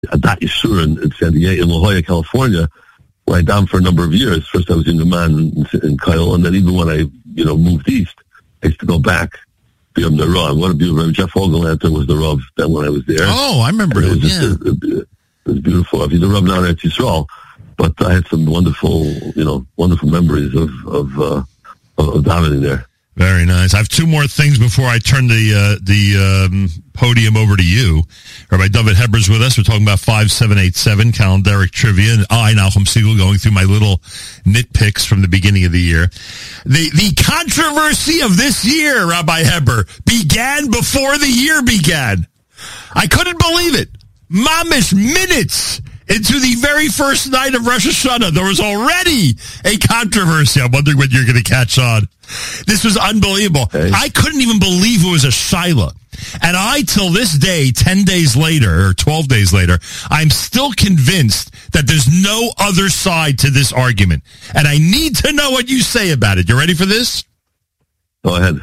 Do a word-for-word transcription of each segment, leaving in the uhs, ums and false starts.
Adat Yeshua in, in San Diego, in La Jolla, California, where I down for a number of years. First I was in Amman in, in Kyle, and then even when I, you know, moved east, I used to go back. Be the Rav. What a beautiful. Jeff Vogelanter was the Rav then when I was there. Oh, I remember and it. It was, just, Yeah. it, it, it was beautiful. He's the Rav now at Yisrael, but I had some wonderful, you know, wonderful memories of of, uh, of, of davening there. Very nice. I have two more things before I turn the uh, the um, podium over to you. Rabbi David Heber's with us. We're talking about five seven eight seven calendaric trivia, and I, Nahum Siegel, going through my little nitpicks from the beginning of the year. The the controversy of this year, Rabbi Heber, began before the year began. I couldn't believe it. Mamish minutes into the very first night of Rosh Hashanah, there was already a controversy. I'm wondering when you're going to catch on. This was unbelievable. Hey. I couldn't even believe it was a Shaila. And I, till this day, ten days later, or twelve days later, I'm still convinced that there's no other side to this argument. And I need to know what you say about it. You ready for this? Go ahead.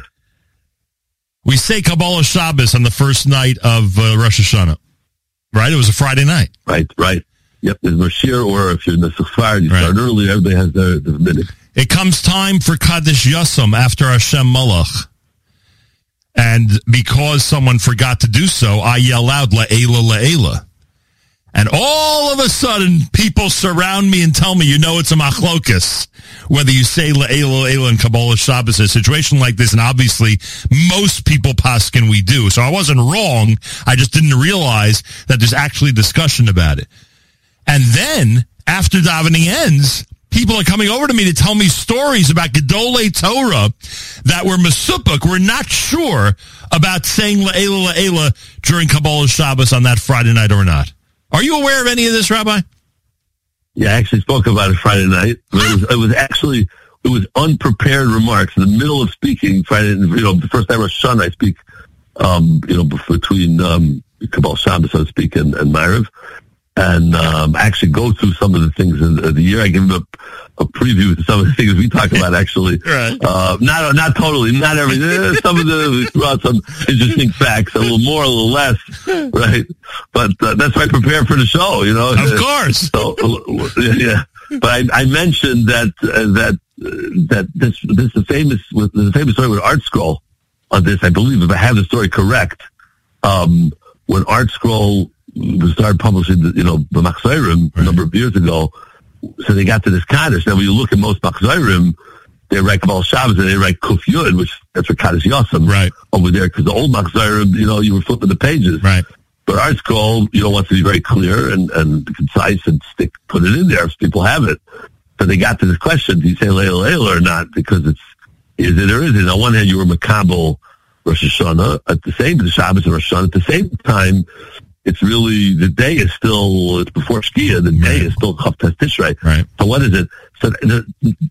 We say Kabbalah Shabbos on the first night of uh, Rosh Hashanah. Right? It was a Friday night. Right, right. Yep, there's Mashir, or if you're in the Sefard, you right. start early, everybody has their, their minute. It comes time for Kaddish Yasam after Hashem Malach. And because someone forgot to do so, I yell out, La'ela, La'ela. And all of a sudden, people surround me and tell me, you know it's a machlokas, whether you say La'ela, La'ela in Kabbalah Shabbos, a situation like this, and obviously most people paskin we do. So I wasn't wrong, I just didn't realize that there's actually discussion about it. And then, after davening ends, people are coming over to me to tell me stories about Gedolei Torah that were mesupuk, were not sure about saying La'ela, La'ela during Kabbalah Shabbos on that Friday night or not. Are you aware of any of this, Rabbi? Yeah, I actually spoke about it Friday night. It was, it was actually, it was unprepared remarks in the middle of speaking Friday, you know, the first time Rosh Hashanah I speak, um, you know, between um, Kabbalah Shabbos, so to speak, and, and Ma'ariv. And um, actually go through some of the things in the year. I give them a, a preview to some of the things we talk about, actually. Right. Uh, not not totally, not everything. Some of the, we threw out some interesting facts, a little more, a little less, right? But uh, that's why I prepare for the show, you know. Of course. So, yeah. But I, I mentioned that uh, that uh, that this this is the famous with the famous story with Art Scroll on this. I believe, if I have the story correct, um, when Art Scroll we started publishing, the, you know, the Machzorim a number of years ago. So they got to this Kaddish. Now, when you look at most Machzorim, they write Kabbalah Shabbos and they write Kuf Yud, which that's for Kaddish Yasam right. over there. Because the old Machzorim, you know, you were flipping the pages. Right. But Art Scroll, you know, wants to be very clear and, and concise and stick, put it in there so people have it. So they got to this question: do you say Leila Leila or not? Because it's is it or is it? On one hand, you were Makabel Rosh Hashanah at the same the Shabbos and Rosh Hashanah at the same time. It's really, the day is still, it's before Shkia, the day right. is still Chavtas Tishrei. Right. So what is it? So the,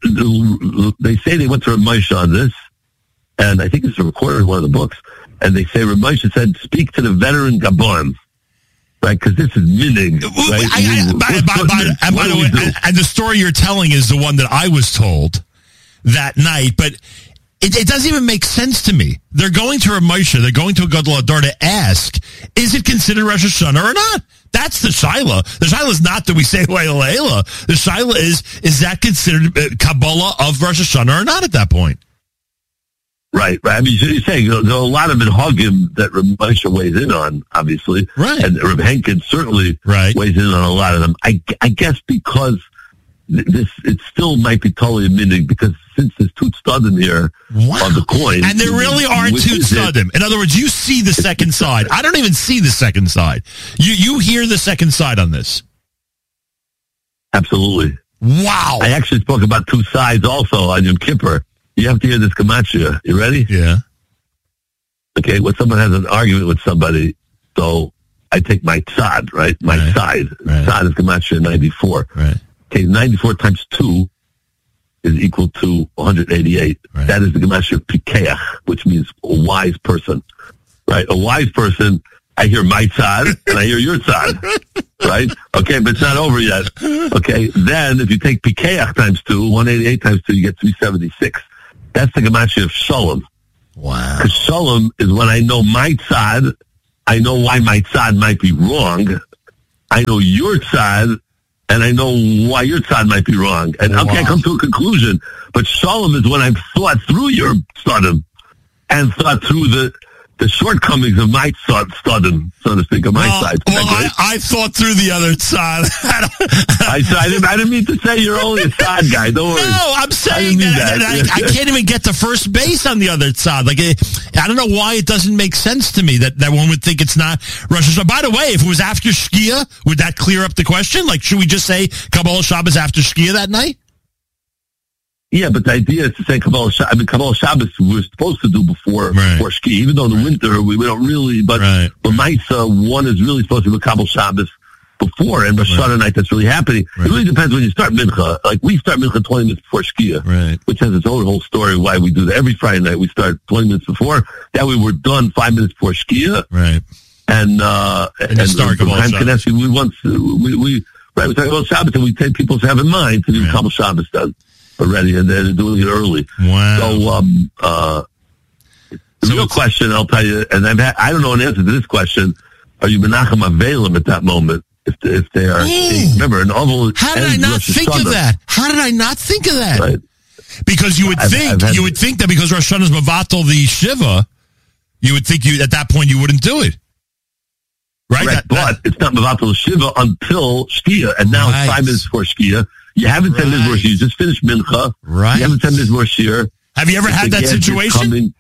the, they say they went to Ramosha on this, and I think it's recorded in one of the books, and they say Ramosha said, speak to the veteran Gabon, right? Because this is minig, right? I, I, by, by, by, and by the way, and, and the story you're telling is the one that I was told that night, but It, it doesn't even make sense to me. They're going to Ramosha, they're going to a Gadol Hador to ask, is it considered Rosh Hashanah or not? That's the Shaila. The Shaila is not that we say Leila Leila. The Shaila is, is that considered Kabbalah of Rosh Hashanah or not at that point? Right, right. I mean, you're saying there's a lot of minhagim that Ramosha weighs in on, obviously. Right. And Reb Henkin certainly right. weighs in on a lot of them. I, I guess because this, it still might be totally a minig, because since there's two studim here wow. on the coin. And there really are two studim. In other words, you see the second side. I don't even see the second side. You you hear the second side on this. Absolutely. Wow. I actually spoke about two sides also on Yom Kippur. You have to hear this gematria. You ready? Yeah. Okay, when someone has an argument with somebody, so I take my tzad, right? My right. side. Right. Tzad is gematria ninety-four. Right. Okay, ninety-four times two is equal to one hundred eighty-eight. Right. That is the gematria pikeach, which means a wise person, right? A wise person, I hear my tzad and I hear your tzad, right? Okay, but it's not over yet. Okay, then if you take pikeach times two, one hundred eighty-eight times two, you get three hundred seventy-six. That's the gematria of shalom. Wow. Because shalom is when I know my tzad, I know why my tzad might be wrong, I know your tzad, and I know why your tzad might be wrong. And wow. okay, I come to a conclusion. But shalom is when I've thought through your tzadim and thought through the the shortcomings of my tzadim, so to speak, of my well, side. Well, I, I thought through the other tzad. I, I, didn't, I didn't mean to say you're only a tzad guy. Don't worry. No, I'm saying that, that. that I, I can't even get to first base on the other tzad. Like, I don't know why it doesn't make sense to me that, that one would think it's not Rosh Hashanah. By the way, if it was after Shkia, would that clear up the question? Like, should we just say Kabbalah Shabbos after Shkia that night? Yeah, but the idea is to say Kabbalah Shabbos. I mean, Kabbalah Shabbos we're supposed to do before right. before Shkia, even though in the right. winter we, we don't really. But right. but Maisa, one is really supposed to do Kabbalah Shabbos before, and Rosh Hashanah right. night that's really happening. Right. It really depends when you start Mincha. Like we start Mincha twenty minutes before Shkia, right. which has its own whole story why we do that. Every Friday night we start twenty minutes before. That way we're done five minutes before Shkia, right? And uh, and, and start Kabbalah Shabbos. We once we we right we talk about Shabbos and we take people to have in mind to do right. Kabbalah Shabbos done. Already, and they're doing it early. Wow. So, um, uh, the so real question, I'll tell you, and I've had, I don't know an answer to this question. Are you Menachem Avelim at that moment? If if they are, Ooh. remember, an oval. How did I not think of that? How did I not think of that? Right. Because you would I've, think I've had, you would think that because Rosh Hashanah is Mavatal the Shiva, you would think you at that point you wouldn't do it. Right, correct, that, that, but it's not Mavatal Shiva until Shkia, and now right. it's five minutes before Shkia. You haven't right. said Mizmor Shir. You just finished Mincha. Right. You haven't said Mizmor Shir. Have you ever had that situation?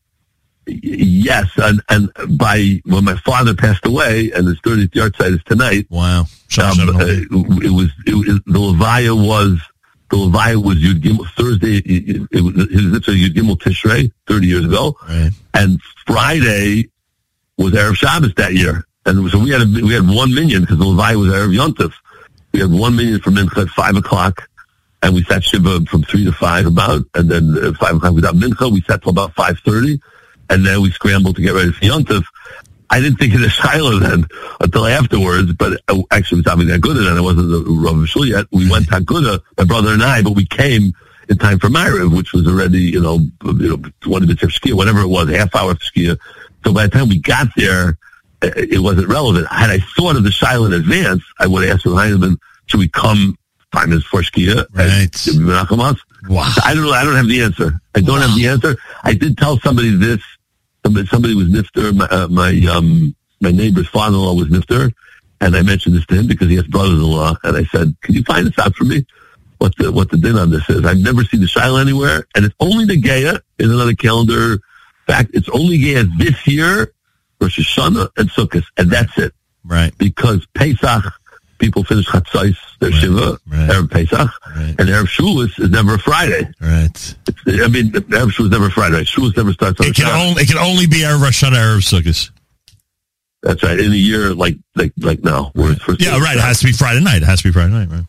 Yes, and, and by when my father passed away, and his thirtieth yard site is tonight. Wow. Um, uh, it, it was it was the Levaya was the Levaya was Yud Gimel Thursday. It, it was it was Yud Gimel Tishrei thirty years ago, right. and Friday was Erev Shabbos that year, and so we had a, we had one minyan because the Levaya was Erev Yontif. We had one minyan for Mincha at five o'clock, and we sat Shiva from three to five about, and then at five o'clock without Mincha, we sat till about five thirty, and then we scrambled to get ready for Yontif. I didn't think of the Shiloh then until afterwards, but uh, actually it was having Aguda then. I wasn't the Rav Shul yet. We went to Aguda, my brother and I, but we came in time for Ma'ariv, which was already, you know, you know, twenty minutes of Shkia, whatever it was, a half hour of Shkia. So by the time we got there, it wasn't relevant. Had I thought of the Shiloh in advance, I would have asked Rav Heinemann, should we come five minutes before Shkia? Right. Wow. So I don't know. I don't have the answer. I don't wow. have the answer. I did tell somebody this. Somebody, somebody was nifter. My, uh, my, um, my neighbor's father-in-law was nifter, and I mentioned this to him because he has brothers-in-law, and I said, can you find this out for me? What the, what the din on this is? I've never seen the Shiloh anywhere, and it's only the Geya in another calendar fact. It's only Geya this year, Rosh Hashanah and Sukkot, and that's it. Right. Because Pesach, people finish Chatzos, their right. Shiva, right. Erev Pesach, right. and Erev Shavuos is never a Friday. Right. It's, I mean, Erev Shavuos is never a Friday. Shavuos never starts on it a can Friday. only, It can only be Erev Rosh Hashanah, Erev Sukkot. That's right. In a year like like like now. Where right. it's yeah, right. It has to be Friday night. It has to be Friday night, right?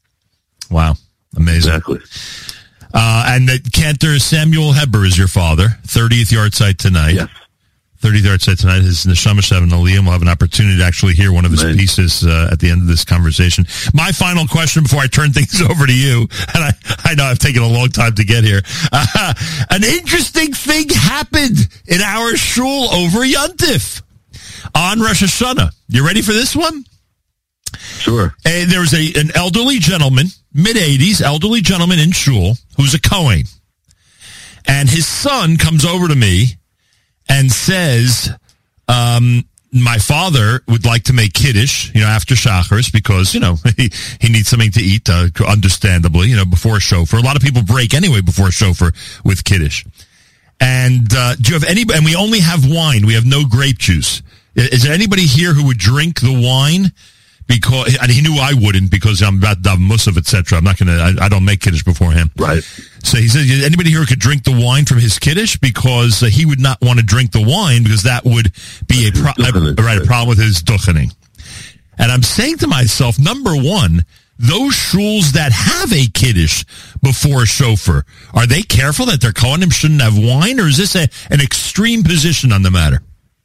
Wow. Amazing. Exactly. Uh, and the Cantor Samuel Heber is your father. thirtieth yard site tonight. Yes. thirtieth yard site tonight. His Neshama Shev and Aliyah. We'll have an opportunity to actually hear one of his Amazing. pieces uh, at the end of this conversation. My final question before I turn things over to you, and I, I know I've taken a long time to get here. Uh, an interesting thing happened in our shul over Yontif on Rosh Hashanah. You ready for this one? Sure. And there was a an elderly gentleman, mid-eighties, elderly gentleman in shul who's a Kohen. And his son comes over to me and says, um, my father would like to make Kiddush, you know, after Shacharis because, you know, he, he needs something to eat, uh, understandably, you know, before shofar. A lot of people break anyway before shofar with Kiddush. And uh, do you have any, and we only have wine. We have no grape juice. Is there anybody here who would drink the wine? Because, and he knew I wouldn't because I'm about to daven Musaf, et cetera. I'm not going to, I don't make Kiddush before him. Right. So he said, anybody here who could drink the wine from his Kiddush? Because uh, he would not want to drink the wine because that would be a, pro- a, right, a problem with his duchening. And I'm saying to myself, number one, those shuls that have a Kiddush before shofar, are they careful that their Kohanim shouldn't have wine? Or is this a, an extreme position on the matter?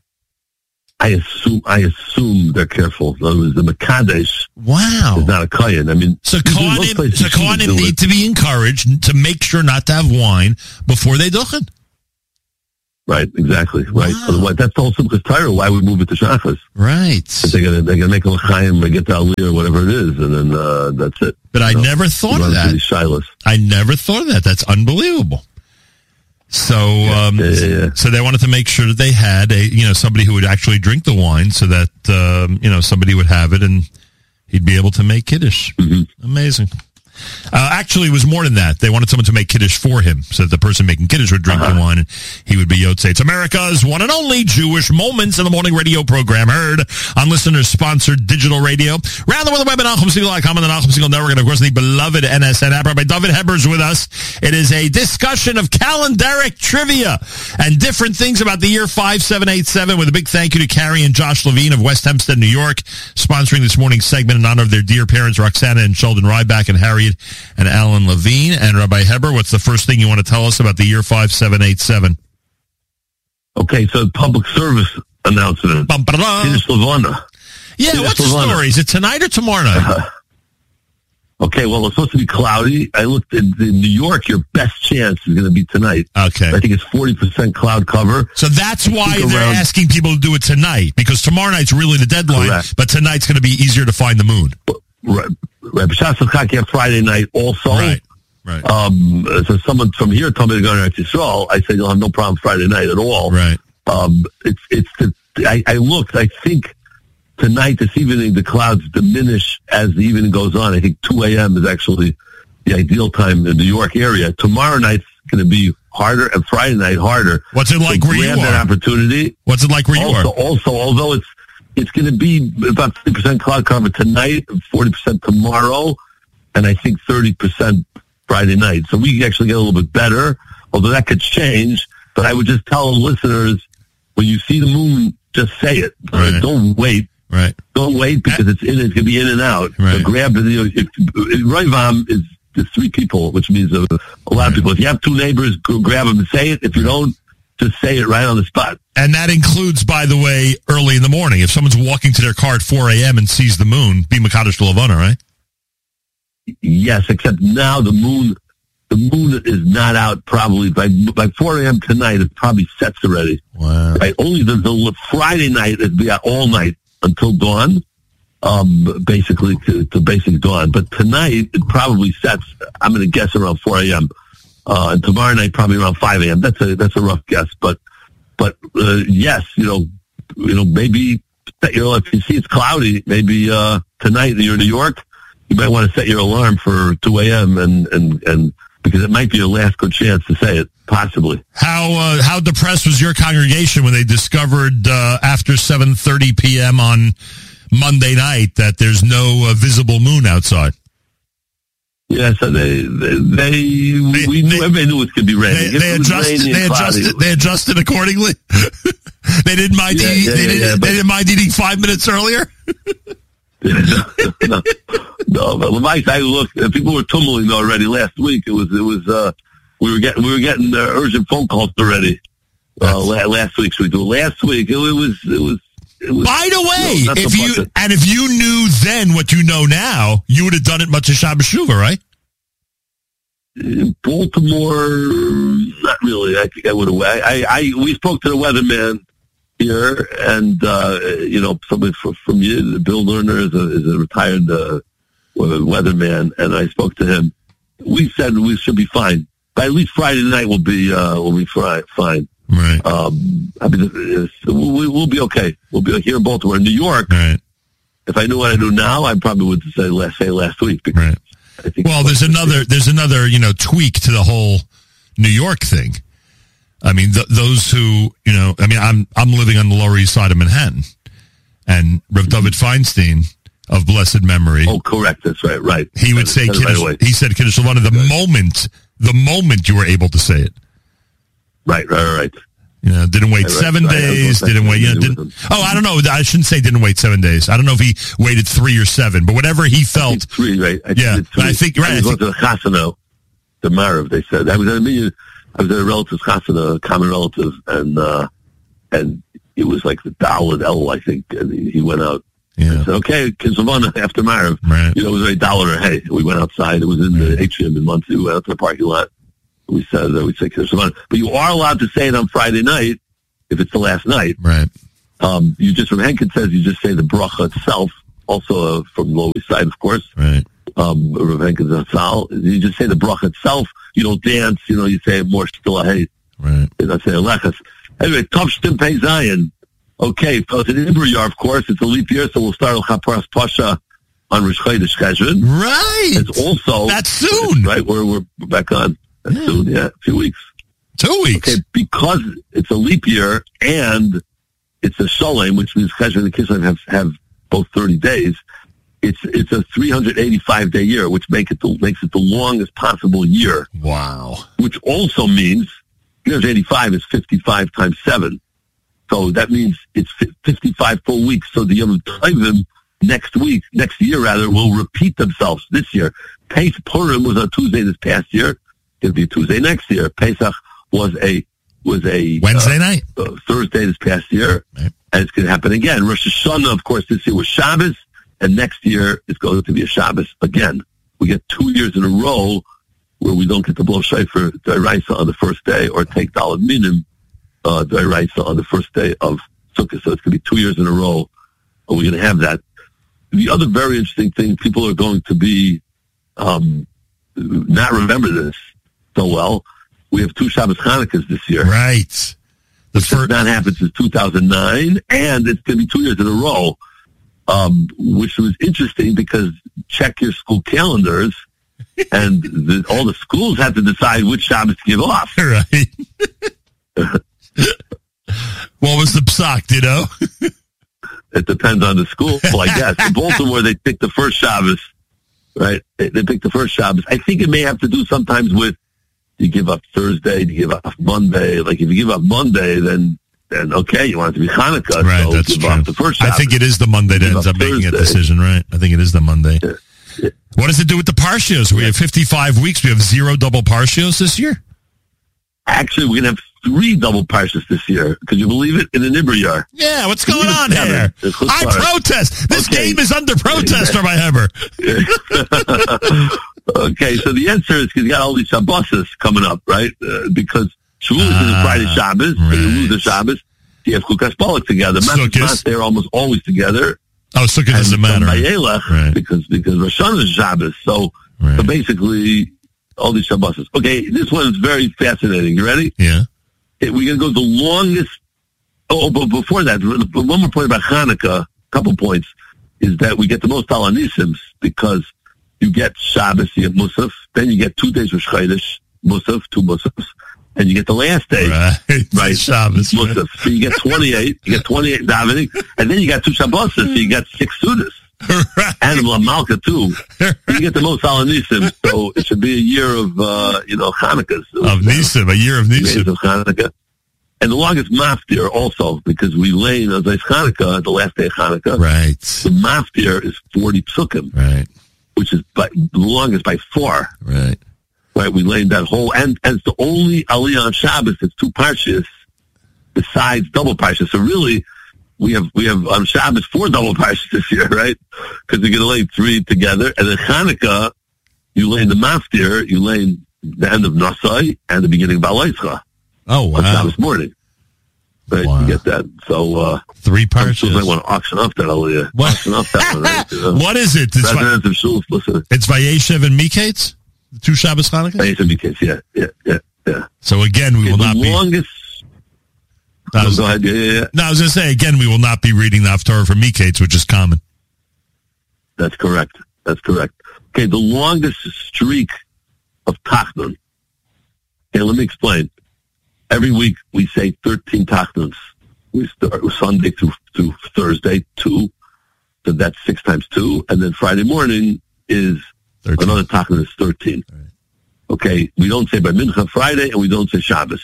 I assume I assume they're careful. In other words, the Mekadesh wow. is not a Kohen. I mean, so Kohanim, so Kohanim need to be encouraged to make sure not to have wine before they duchen. Right, exactly. Right. Wow. Otherwise, that's the whole Simchas Torah. Why we move it to Shachas? Right. They're gonna they're gonna make a l'chaim or get to Aliyah or whatever it is, and then uh, that's it. But I you know? never thought of that. Shilas. I never thought of that. That's unbelievable. So, um, yeah, yeah, yeah. so they wanted to make sure that they had a, you know, somebody who would actually drink the wine, so that um, you know, somebody would have it and he'd be able to make Kiddush. Mm-hmm. Amazing. Uh, actually, it was more than that. They wanted someone to make Kiddush for him, so that the person making Kiddush would drink uh-huh. the wine, and he would be Yotzei. It's America's one and only Jewish Moments in the Morning radio program, heard on listener-sponsored digital radio. Round the world, the web at Nachum Segal dot com and the Nachum Segal Network, and of course, the beloved N S N app. Rabbi David Heber's with us. It is a discussion of calendaric trivia and different things about the year five seven eight seven, with a big thank you to Carrie and Josh Levine of West Hempstead, New York, sponsoring this morning's segment in honor of their dear parents, Roxana and Sheldon Ryback and Harriet and Alan Levine. And Rabbi Heber, what's the first thing you want to tell us about the year five seven eight seven? Okay, so public service announcement. Kiddush Levana. Yeah, Kiddush what's Levana. The story? Is it tonight or tomorrow night? Uh, okay, well, it's supposed to be cloudy. I looked in, in New York, your best chance is going to be tonight. Okay. I think it's forty percent cloud cover. So that's why they're around, asking people to do it tonight, because tomorrow night's really the deadline, correct. But tonight's going to be easier to find the moon. Right. Right. B'Shas Friday night also. Right. Right. Um, so someone from here told me to go to Eretz Yisrael. I said, you'll have no problem Friday night at all. Right. Um, it's, it's, the, I, I looked, I think tonight, this evening, the clouds diminish as the evening goes on. I think two a.m. is actually the ideal time in the New York area. Tomorrow night's going to be harder, and Friday night harder. What's it like so where you are? Grab that opportunity. What's it like where also, you are? Also, although it's, It's going to be about fifty percent cloud cover tonight, forty percent tomorrow, and I think thirty percent Friday night. So we actually get a little bit better, although that could change. But I would just tell the listeners, when you see the moon, just say it. Right. Don't wait. Right. Don't wait, because it's in. It's going to be in and out. Right. So grab the. You know, if, if Roivam is there's three people, which means a, a lot right. of people. If you have two neighbors, go grab them and say it. If you don't, just say it right on the spot. And that includes, by the way, early in the morning. If someone's walking to their car at four a.m. and sees the moon, be Mekadosh Levana, right? Yes, except now the moon, the moon is not out probably by by four a.m. tonight. It probably sets already. Wow. Right. Only the, the Friday night it'd be out all night until dawn, um, basically to, to basic dawn. But tonight it probably sets. I'm going to guess around four a.m. Uh, and tomorrow night probably around five a.m. That's a that's a rough guess, but but uh, yes, you know, you know, maybe you know if you see it's cloudy, maybe uh, tonight you're in New York, you might want to set your alarm for two a.m. and and and because it might be your last good chance to say it, possibly. How uh, how depressed was your congregation when they discovered uh, after seven thirty p.m. on Monday night that there's no uh, visible moon outside? Yeah, so they, they, they, they we knew, they, everybody knew it was going to be raining. They, they adjusted, they adjusted, they adjusted accordingly. they didn't mind, yeah, eating, yeah, they, yeah, didn't, yeah, they didn't mind eating five minutes earlier. no, no, but Mike, I looked, people were tumbling already last week. It was, it was, uh, we were getting, we were getting uh, urgent phone calls already, uh, last week. So we do last week. It, it was, it was, Was, By the way, no, if you it. and if you knew then what you know now, you would have done it much as Shabbos Shuvah, right? In Baltimore, not really. I think I would have. I, I, we spoke to the weatherman here, and uh, you know, somebody from, from you, Bill Lerner is a, is a retired uh, weatherman, and I spoke to him. We said we should be fine. By at least Friday night, we'll be uh, we'll be fine. Right. Um, I mean, we'll, we'll be okay. We'll be here in Baltimore. In New York, right. If I knew what I do now, I probably would say last say last week. Right. I think well, there's another there's another you know tweak to the whole New York thing. I mean, th- those who you know, I mean, I'm I'm living on the Lower East Side of Manhattan, and Rav David Feinstein of blessed memory. Oh, correct. That's right. Right. He would say Kiddush, right he said Kiddush Levana the right. moment the moment you were able to say it. Right, right, right. You know, didn't wait right, seven right. days, didn't wait, you know, didn't, oh, I don't know, I shouldn't say didn't wait seven days. I don't know if he waited three or seven, but whatever he felt. I think three, right? I yeah, think I think, right. I was going to the Chasana, the Marav, they said. I was at a meeting, I was at a relative's Chasana, a common relative, and, uh, and it was like the Daled L, I think, and he, he went out. Yeah. I said, okay, Kizavana after Marav. Right. You know, it was a dollar a hey. We went outside. It was in the atrium in Muncie. We went out to the parking lot. We said that we say Kiddush Shemana, but you are allowed to say it on Friday night if it's the last night. Right. Um, you just, from Henkin says, you just say the bracha itself, also uh, from Lower East Side, of course. Right. Um, Rav Henkin Zatzal, you just say the bracha itself. You don't dance, you know, you say more still a hate. Right. And I say Alechas. Anyway, Tov Shtim Pei Zion. Okay, so it's an Ibra year, of course. It's a leap year, so we'll start Al Chaparas Pasha on Rosh Chodesh Cheshvan. Right. It's also... That's soon. Right, we're, we're back on. That's yeah. soon, yeah, a few weeks. Two weeks. Okay, because it's a leap year and it's a Shalom, which means Cheshvan and Kislev have, have both thirty days, it's it's a three hundred eighty-five day year, which make it the, makes it the longest possible year. Wow. Which also means three hundred eighty-five is fifty-five times seven. So that means it's fifty-five full weeks. So the Yom Tovim next week, next year rather, will repeat themselves this year. Pesach Purim was on Tuesday this past year. It'll be Tuesday next year. Pesach was a was a Wednesday uh, night, uh, Thursday this past year, right. And it's going to happen again. Rosh Hashanah, of course, this year was Shabbos, and next year is going to be a Shabbos again. We get two years in a row where we don't get to blow shofar d'oraisa on the first day or take daled minim uh, d'oraisa on the first day of Sukkot. So it's going to be two years in a row, and we're going to have that. The other very interesting thing, people are going to be um, not remember this so well. We have two Shabbos Hanukkahs this year. Right. The which has not happened since two thousand nine, and it's going to be two years in a row, um, which was interesting because check your school calendars, and the, all the schools have to decide which Shabbos to give off. Right. What was the psak, you know? It depends on the school, I guess. In Baltimore, they pick the first Shabbos, right? They, they pick the first Shabbos. I think it may have to do sometimes with you give up Thursday, you give up Monday. Like if you give up Monday, then then okay, you want it to be Hanukkah, right? So That's give true. Up the first Shabbos. I think it is the Monday that ends up, up making a decision, right? I think it is the Monday. Yeah. Yeah. What does it do with the parshios? We have fifty-five weeks. We have zero double parshios this year. Actually, we're gonna have three double parshas this year. Could you believe it? In an Ibriyar. Yeah, what's going on here? I protest. This okay. game is under protest, Rabbi Heber. Okay, so the answer is because you got all these Shabbos coming up, right? Uh, because Shavuos uh, is Friday Shabbos, right. So you lose the Shabbos. You have Chukas Polak together. Sukkot, they're almost always together. Oh, Sukkot doesn't matter. Bayelech, right. Because because Rosh Hashanah is Shabbos. So, right. so basically, all these Shabbos. Okay, this one's very fascinating. You ready? Yeah. It, we're going to go the longest. Oh, but before that, one more point about Hanukkah, a couple points, is that we get the most Alanissims because you get Shabbos, you get Musaf, then you get two days of Chodesh, Musaf, two Musafs, and you get the last day, right? right? Shabbos, Musaf. Right. So you get twenty-eight, you get twenty-eight davening, and then you got two Shabbos, so you got six Sudas. Right. And Malka too. Right. You get the most Alanisim, so it should be a year of, uh, you know, Hanukkahs. Of Nisim, a year of Nisim. Of Hanukkah. And the longest maftir also, because we lay in Azais Hanukkah, the last day of Hanukkah. Right. The maftir is forty psukim. Right. Which is by, the longest by far. Right. Right, we laid that whole, and, and it's the only Aliyah on Shabbos, it's two parshas, besides double parshas. So really, we have, we have on Shabbos four double parshas this year, right? Because you're going to lay three together, and then Hanukkah, you lay in the maftir, you lay in the end of Nasai, and the beginning of Balaischa. Oh, wow. On Shabbos morning. Right, wow. You get that. So, uh, three parshas. I want to auction off that Aliyah. What? Auction off that one, right? You know? What is it? It's, Presidents of Shuls, listen. It's Vayeshev and Miketz? The two Shabbos Hanukkah? Vayeshev and Miketz, yeah, yeah, yeah, yeah. So again, we will the not longest, be... longest... No, I was, go ahead, yeah, yeah, yeah. No, I was going to say, again, we will not be reading the Haftarah for Miketz, which is common. That's correct. That's correct. Okay, the longest streak of Tachnun. Okay, let me explain. Every week we say thirteen Tachnuns. We start with Sunday through, through Thursday, two. So that's six times two. And then Friday morning is thirteen. Another Tachnun is thirteen. Right. Okay, we don't say by Mincha Friday and we don't say Shabbos.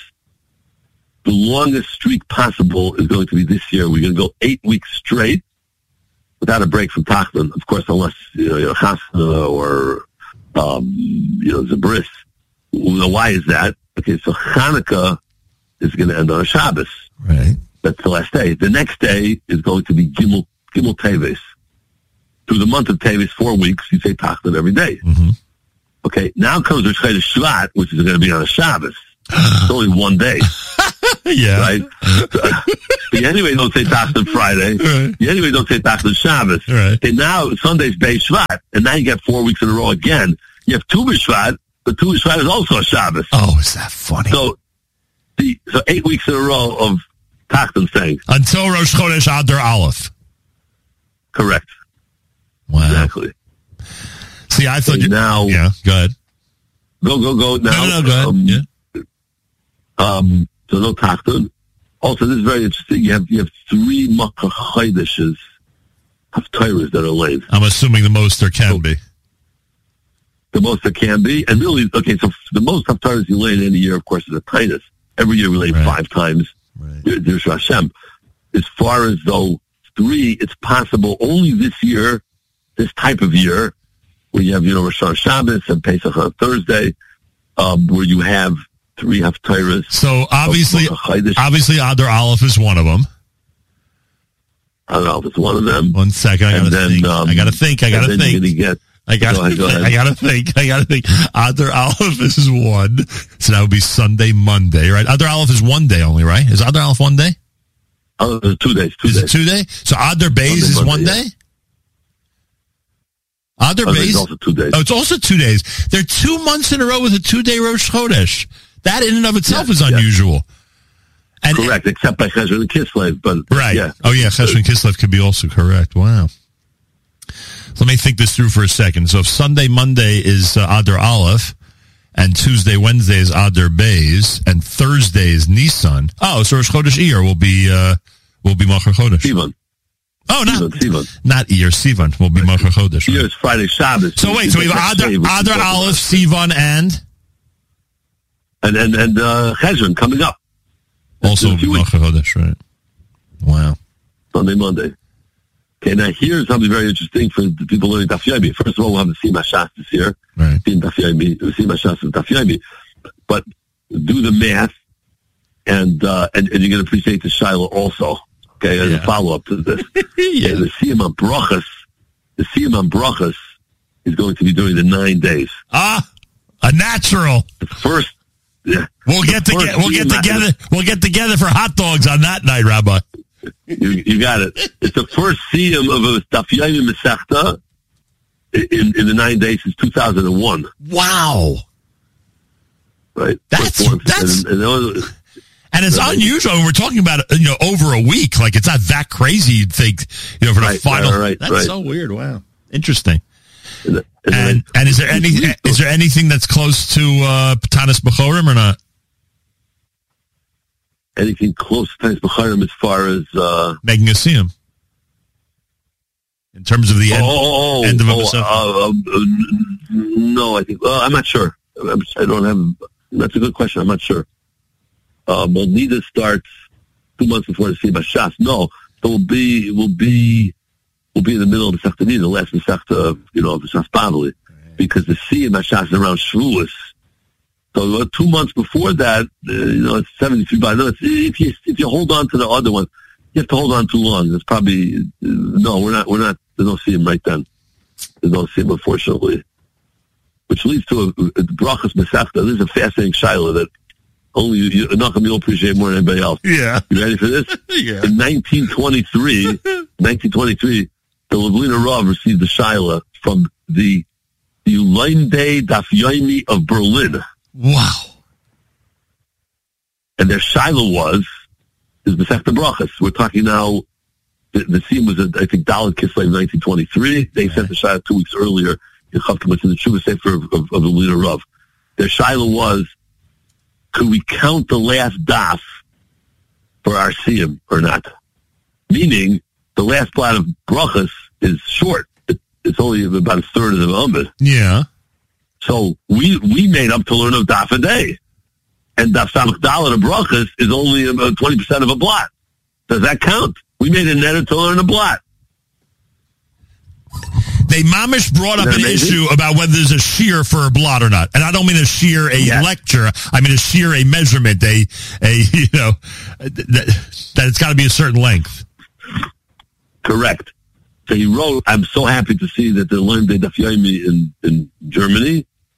The longest streak possible is going to be this year. We're going to go eight weeks straight without a break from Tachnun. Of course, unless, you know, you're Chasna or, um, you know, Zabris. Well, why is that? Okay, so Hanukkah is going to end on a Shabbos. Right. That's the last day. The next day is going to be Gimel, Gimel Teves. Through the month of Teves, four weeks, you say Tachnun every day. Mm-hmm. Okay, now comes Rosh Chodesh Shvat, which is going to be on a Shabbos. It's only one day. Yeah. Right? You anyway don't say Tachton Friday. Right. You anyway don't say Tachton Shabbos. Right. And now Sunday's Beis Shvat, and now you get four weeks in a row again. You have Tu B'Shvat, but Tu B'Shvat is also a Shabbos. Oh, is that funny? So, the, so eight weeks in a row of Tachton thing. Until Rosh Chodesh Adar Aleph. Correct. Wow. Exactly. See, I thought and you... Now... Yeah, go ahead. Go, go, go. Now, no, no, no, go ahead. Um, yeah. Um, so no Tachton. Also, this is very interesting. You have you have three Makar Chodeshes of Torahs that are laid. I'm assuming the most there can so, be. The most there can be. And really, okay, so the most of Torahs you lay in any year, of course, is a Tainus. Every year we lay right. five times. Right. There's Hashem. As far as though three, it's possible only this year, this type of year, where you have, you know, Rosh Hashanah Shabbos and Pesach on Thursday, um, where you have three Haftarahs. So obviously, obviously Adar Aleph is one of them. I don't know if it's one of them. One second, I gotta then, think. Um, I gotta think. I gotta think. Get, I gotta. go ahead, go ahead. I gotta think. I gotta think. Adar Aleph is one, so that would be Sunday, Monday, right? Adar Aleph is one day only, right? Is Adar Aleph one day? Oh, it's two days. Two is days. it two day? So Adar Beis is Monday, one yeah. day. Adar Beis is also two days. Oh, it's also two days. They're two months in a row with a two-day Rosh Chodesh. That in and of itself yes, is unusual. Yes. And correct, except by Cheshvan and Kislev, but right. Yeah. Oh yeah, Cheshvan and Kislev could be also correct. Wow. Let me think this through for a second. So if Sunday, Monday is uh, Adar Aleph, and Tuesday, Wednesday is Adar Beis, and Thursday is Nisan. Oh, so Rosh Chodesh Iyar will be uh, will be Machar Chodesh. Sivan. Oh, not Sivan. Not Iyar. Sivan will be right. Machar Chodesh. Iyar is Friday, Shabbos. So wait, so we have Adar, Adar Aleph, Sivan, and and and and uh, Cheshvan coming up. Also Machar Chodesh, right? Wow. Sunday, Monday. Okay, now here's something very interesting for the people learning Daf Yomi. First of all, we'll have the Sima Shas this year. Right. Sima Shas and Daf Yomi. But do the math, and uh, and, and you're going to appreciate the Shiloh also. Okay, as yeah. a follow-up to this. yeah. yeah, the Siyam on Brachas, the Siyam on Brachas is going to be during the nine days. Ah, a natural. The first, yeah. We'll get together. We'll get together. We'll get together for hot dogs on that night, Rabbi. You, you got it. It's the first Siyam of a Daf Yomi Masechta in, in the nine days since two thousand one. Wow. Right. That's, that's, and, and, and, and it's right. unusual. We're talking about, you know, over a week. Like, it's not that crazy, you'd think, you know, for the right, final. Right, right, that's right. so weird. Wow. Interesting. And, and, and, and is there any, is there anything that's close to, uh, Tanis B'chorim or not? Anything close to Tanis B'chorim as far as, uh, making a Siyam? In terms of the end, oh, oh, end of oh, a uh, uh, no, I think, uh, I'm not sure. I'm, I don't have, that's a good question. I'm not sure. Uh, Nida starts two months before the Siyam Shas. No, so we'll be, we'll be, we'll be in the middle of the Masechta Nida, the last Masechta, you know, of the Shas Bavli, because the Siyam Shas is around Shavuos. So uh, two months before that, uh, you know, it's seventy-three by no. It's, if you if you hold on to the other one, you have to hold on too long. It's probably uh, no. We're not. We're not. There's no Siyam right then. There's no Siyam, unfortunately. Which leads to a, a Brachas Masechta. This is a fascinating Shiloh that only you, you, Nachum, you'll appreciate more than anybody else. Yeah. You ready for this? Yeah. In nineteen twenty-three, nineteen twenty-three, the Lubliner Rav received the Shiloh from the the Leinde Daf Yomi of Berlin. Wow. And their Shiloh was, is Masechta Brachas. We're talking now, the, the scene was, I think, Dalet Kislev nineteen twenty-three. They right. sent the Shiloh two weeks earlier in Chavkim, which is the Tshuva Sefer of, of, of the leader Rav. Their Shiloh was, could we count the last daf for our Siyam or not? Meaning, the last blot of Brachas is short. It, it's only about a third of the Amud. Yeah. So we we made up to learn a daf a day. And daf Samach Dalet of Brachas is only about twenty percent of a blot. Does that count? We made a netter to learn a blot. They mamish brought up an issue about whether there's a shear for a blot or not. And I don't mean a shear, a yes. lecture. I mean a shear, a measurement, a, a you know, that, that it's got to be a certain length. Correct. So he wrote, I'm so happy to see that they learned the Daf Yomi in, in Germany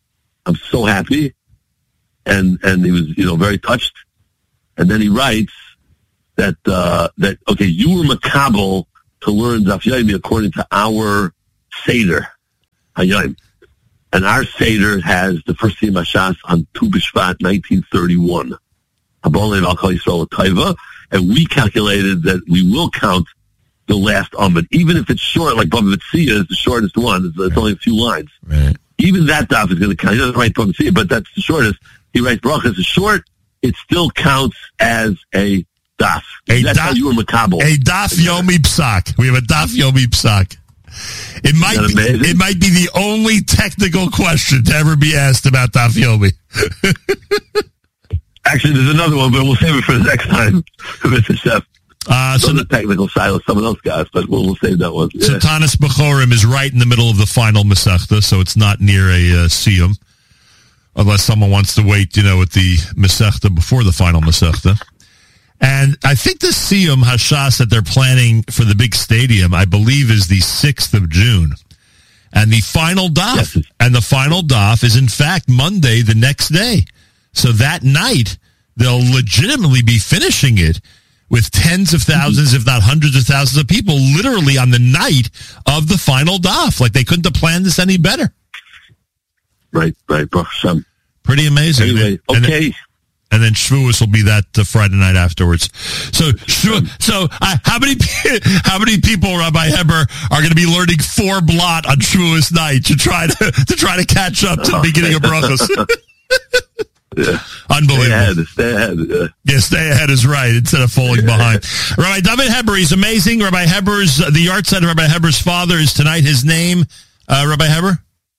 I'm so happy. And, and he was, you know, very touched. And then he writes that, uh, that, okay, you were makabel to learn Daf Yomi according to our Seder, Hayom. And our Seder has the first Siyum Hashas on Tu B'Shvat, nineteen thirty-one. Habole V'Al Yisrael Taiva. And we calculated that we will count the last Amud, even if it's short, like Bava Metzia is the shortest one. It's, it's only a few lines. Right. Even that daf is going to count. He doesn't write Bava Metzia, but that's the shortest. He writes brachas is short. It still counts as a daf. A That's daf, how you were makabel. A daf yomi psak. We have a daf yomi psak. It might be, it might be the only technical question to ever be asked about daf yomi. Actually, there's another one, but we'll save it for the next time, Mister Chef. Uh, so the technical side of someone else got, but we'll, we'll save that one. Yeah. So Tanis Bechorim is right in the middle of the final Masechta, so it's not near a uh, Siyum, unless someone wants to wait, you know, at the Masechta before the final Masechta. And I think the Siyum Hashas that they're planning for the big stadium, I believe, is the sixth of June. And the final daf, yes. and the final daf is, in fact, Monday, the next day. So that night, they'll legitimately be finishing it with tens of thousands, if not hundreds of thousands of people, literally on the night of the final daf. Like, they couldn't have planned this any better. Right, right, Baruch Hashem. Pretty amazing. Anyway, and okay. Then, and then Shavuos will be that uh, Friday night afterwards. So, so uh, how many how many people, Rabbi Heber, are going to be learning four blot on Shavuos night to try to to try to catch up to the beginning of brachos? Yeah. Unbelievable. Stay ahead. Stay ahead. Yeah. yeah, stay ahead is right instead of falling behind. Rabbi David Heber, he's amazing. Rabbi Heber's, the yard side of Rabbi Heber's father is tonight. His name, uh, Rabbi Heber?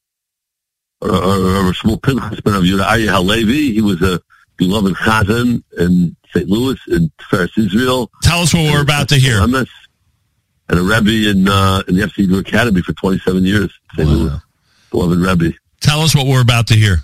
Rabbi Shmuel Pinchas ben Yehuda Aryeh Halevi. He was a beloved chazan in Saint Louis, in Tiferes Israel. Tell us what we're about to hear. And a Rebbe in, uh, in the F C Hebrew Academy for twenty-seven years. Saint Wow. Louis. Beloved Rebbe. Tell us what we're about to hear.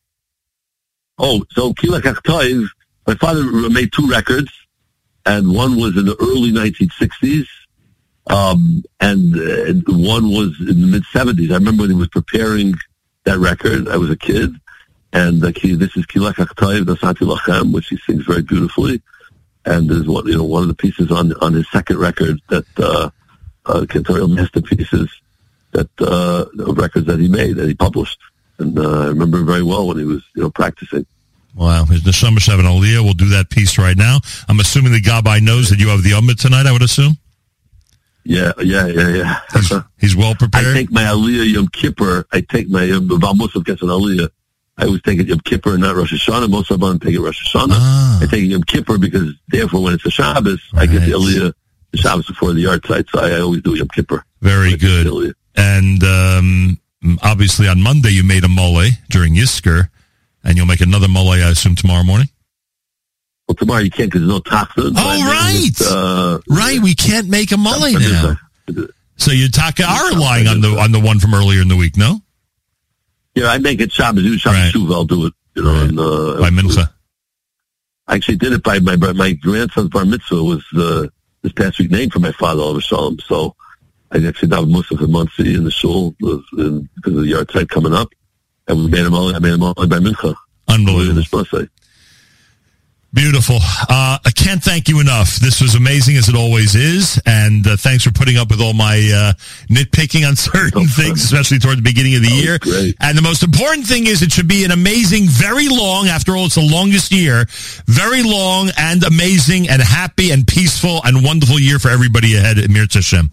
Oh, so Kilak Achtoiv, my father made two records, and one was in the early nineteen sixties, um, and, uh, one was in the mid-seventies. I remember when he was preparing that record, I was a kid, and uh, this is Kilak Achtoiv, Nasati Lachem, which he sings very beautifully, and there's one, you know, one of the pieces on on his second record that, uh, uh, cantorial masterpieces, that, uh, records that he made, that he published. And uh, I remember very well when he was, you know, practicing. Wow. His Neshama Shev and Aliyah. We'll do that piece right now. I'm assuming the Gabbai knows that you have the Amud tonight, I would assume? Yeah, yeah, yeah, yeah. He's, he's well prepared? I take my Aliyah Yom Kippur. I take my, Baal Musaf gets an Aliyah. I always take it Yom Kippur and not Rosh Hashanah. Most of them take it Rosh Hashanah. Ah. I take it Yom Kippur because, therefore, when it's a Shabbos, right. I get the Aliyah, the Shabbos before the yard site, so I, I always do Yom Kippur. Very good. And, um... obviously, on Monday, you made a mole during Yisker, and you'll make another mole, I assume, tomorrow morning? Well, tomorrow you can't because there's no toxins. Oh, right. Uh, right, we can't make a mole now. So you taka are relying on the on the one from earlier in the week, no? Yeah, I make it Shabbos. Do Shabbos right. Shuv, I'll do it. You know, right. and, uh, by Mincha. I actually did it by my my grandson's bar mitzvah was uh, this past week named for my father, Oliver Shalom, so I actually done most of the Muncie in the shul because of the yard site coming up, and we made them all. I made them all by Mincha. Unbelievable. Beautiful. Uh, I can't thank you enough. This was amazing as it always is, and uh, thanks for putting up with all my uh, nitpicking on certain oh, things, especially toward the beginning of the year. Great. And the most important thing is it should be an amazing, very long, after all, it's the longest year, very long and amazing and happy and peaceful and wonderful year for everybody ahead at Mir Tashem.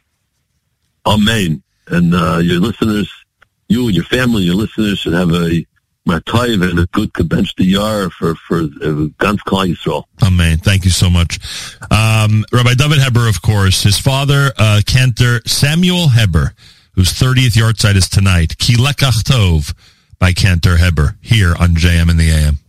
Amen. And uh, your listeners, you and your family, your listeners should have a Martayv and a good Kabench Diyar for, for uh, Gans Klal Yisrael. Amen. Thank you so much. Um, Rabbi David Heber, of course, his father, uh, Cantor Samuel Heber, whose thirtieth yard site is tonight. Ki Lekach Tov by Cantor Heber, here on J M in the A M.